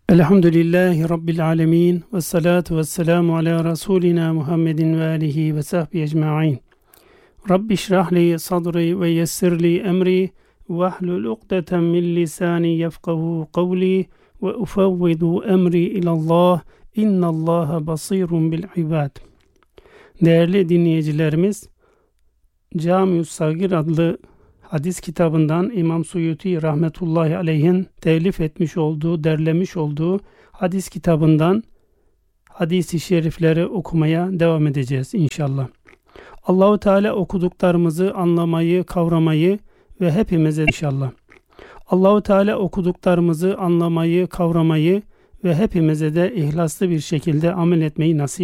Elhamdülillahi Rabbil alemin ve salatu ve selamu ala Resulina Muhammedin ve alihi ve sahbihi ecma'in. Rabbi şrahli sadri ve yessirli emri ve ahlul uqdeten min lisani yefkahu kavli ve ufevvidu emri ilallah innallaha basirun bil ibad. Değerli dinleyicilerimiz, Cami-ü Sagir adlı hadis kitabından İmam Suyuti rahmetullahi aleyhin telif etmiş olduğu, derlemiş olduğu hadis kitabından hadis-i şerifleri okumaya devam edeceğiz inşallah. Allahu Teala okuduklarımızı anlamayı, kavramayı ve hepimize inşallah. Allahu Teala okuduklarımızı anlamayı, kavramayı ve hepimize de ihlaslı bir şekilde amel etmeyi nasip